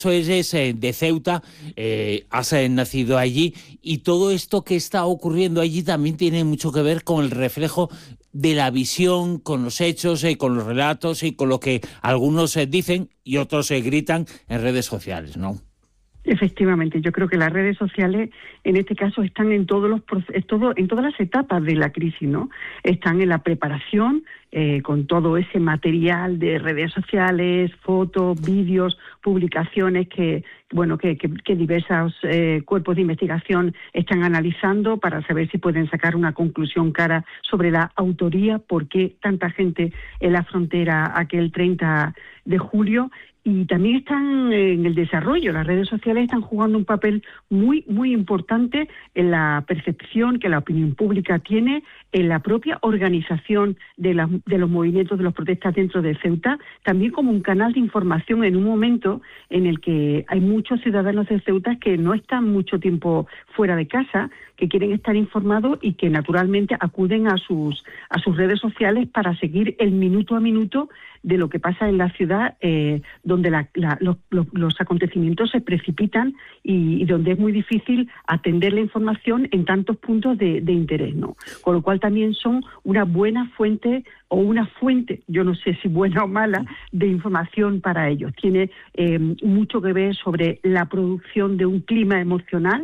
eres de Ceuta, has nacido allí, y todo esto que está ocurriendo allí también tiene mucho que ver con el reflejo de la visión, con los hechos, con los relatos y con lo que algunos dicen y otros gritan en redes sociales, ¿no? Efectivamente, yo creo que las redes sociales en este caso están en todos los en todas las etapas de la crisis, ¿no? Están en la preparación, con todo ese material de redes sociales, fotos, vídeos, publicaciones que diversos cuerpos de investigación están analizando para saber si pueden sacar una conclusión clara sobre la autoría, por qué tanta gente en la frontera aquel 30 de julio. Y también están en el desarrollo. Las redes sociales están jugando un papel muy, muy importante en la percepción que la opinión pública tiene, en la propia organización de los movimientos de las protestas dentro de Ceuta, también como un canal de información en un momento en el que hay muchos ciudadanos de Ceuta que no están mucho tiempo fuera de casa, que quieren estar informados y que naturalmente acuden a sus redes sociales para seguir el minuto a minuto de lo que pasa en la ciudad, donde los acontecimientos se precipitan y donde es muy difícil atender la información en tantos puntos de interés, ¿no? Con lo cual también son una buena fuente o una fuente, yo no sé si buena o mala, de información para ellos. Tiene mucho que ver sobre la producción de un clima emocional.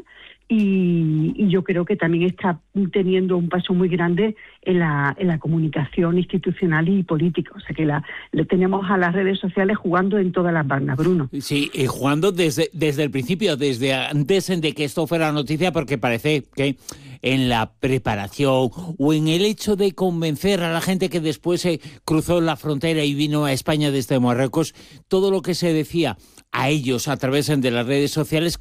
Y yo creo que también está teniendo un paso muy grande en la comunicación institucional y política. O sea que le tenemos a las redes sociales jugando en todas las bandas, Bruno. Sí, jugando desde el principio, desde antes de que esto fuera noticia, porque parece que en la preparación o en el hecho de convencer a la gente que después cruzó la frontera y vino a España desde Marruecos, todo lo que se decía a ellos a través de las redes sociales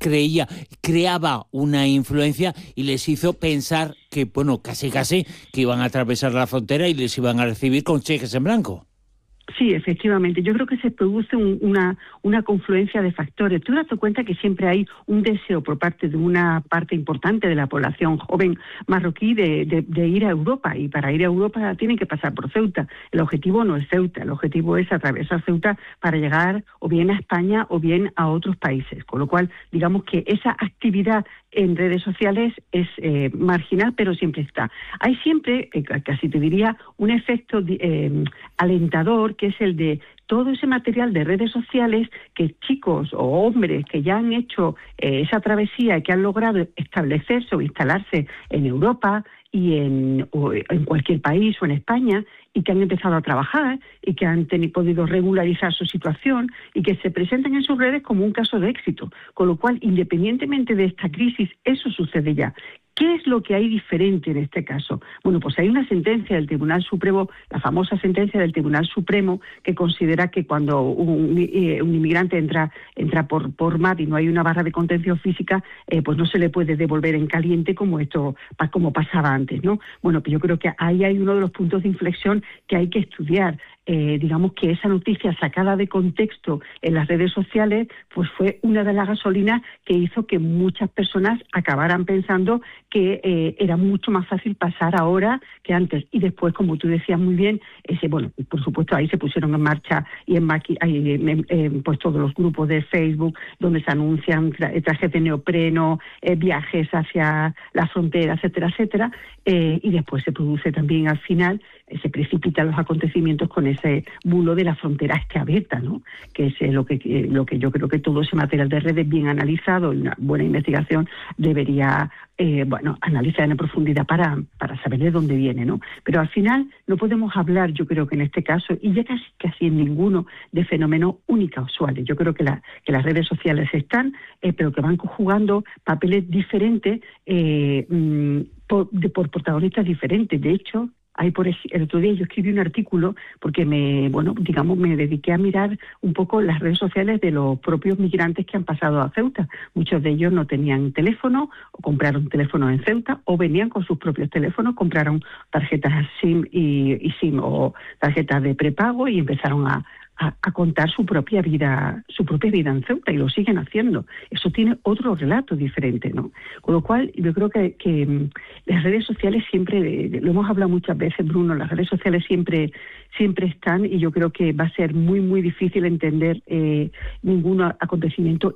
creaba una influencia y les hizo pensar que, bueno, casi que iban a atravesar la frontera y les iban a recibir con cheques en blanco. Sí, efectivamente. Yo creo que se produce una confluencia de factores. Tú te das cuenta que siempre hay un deseo por parte de una parte importante de la población joven marroquí de ir a Europa, y para ir a Europa tienen que pasar por Ceuta. El objetivo no es Ceuta, el objetivo es atravesar Ceuta para llegar o bien a España o bien a otros países. Con lo cual, digamos que esa actividad en redes sociales es marginal, pero siempre está. Hay siempre, casi te diría, un efecto alentador, que es el de todo ese material de redes sociales que chicos o hombres que ya han hecho esa travesía y que han logrado establecerse o instalarse en Europa y en cualquier país o en España, y que han empezado a trabajar y que han podido regularizar su situación y que se presentan en sus redes como un caso de éxito. Con lo cual, independientemente de esta crisis, eso sucede ya. ¿Qué es lo que hay diferente en este caso? Bueno, pues hay una sentencia del Tribunal Supremo, la famosa sentencia del Tribunal Supremo, que considera que cuando un inmigrante entra por mar y no hay una barra de contención física, pues no se le puede devolver en caliente como pasaba antes, ¿no? Bueno, pues yo creo que ahí hay uno de los puntos de inflexión que hay que estudiar. Digamos que esa noticia sacada de contexto en las redes sociales pues fue una de las gasolinas que hizo que muchas personas acabaran pensando que era mucho más fácil pasar ahora que antes. Y después, como tú decías muy bien, por supuesto ahí se pusieron en marcha pues todos los grupos de Facebook donde se anuncian trajes de neopreno, viajes hacia la frontera, etcétera, etcétera, y después se produce también al final, se precipitan los acontecimientos con ese bulo de la frontera abierta, ¿no? Que es lo que yo creo que todo ese material de redes bien analizado, una buena investigación, debería analizar en profundidad para saber de dónde viene, ¿no? Pero al final no podemos hablar, yo creo que en este caso, y ya casi en ninguno, de fenómenos unicasuales. Yo creo que las redes sociales están, pero que van jugando papeles diferentes por protagonistas diferentes. De hecho, el otro día yo escribí un artículo porque me dediqué a mirar un poco las redes sociales de los propios migrantes que han pasado a Ceuta. Muchos de ellos no tenían teléfono, o compraron teléfonos en Ceuta, o venían con sus propios teléfonos, compraron tarjetas SIM y SIM o tarjetas de prepago y empezaron a a contar su propia vida en Ceuta, y lo siguen haciendo. Eso tiene otro relato diferente, ¿no? Con lo cual, yo creo que las redes sociales siempre, lo hemos hablado muchas veces, Bruno, las redes sociales siempre están, y yo creo que va a ser muy, muy difícil entender ningún acontecimiento